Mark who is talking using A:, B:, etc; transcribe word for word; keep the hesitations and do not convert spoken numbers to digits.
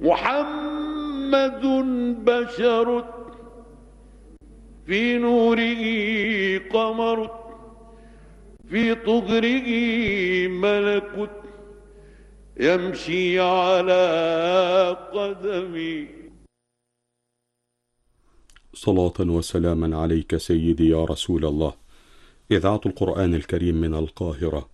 A: محمد بشر في نوره قمر في طهره ملك يمشي على قدمي.
B: صلاة وسلاما عليك سيدي يا رسول الله. إذاعة القرآن الكريم من القاهرة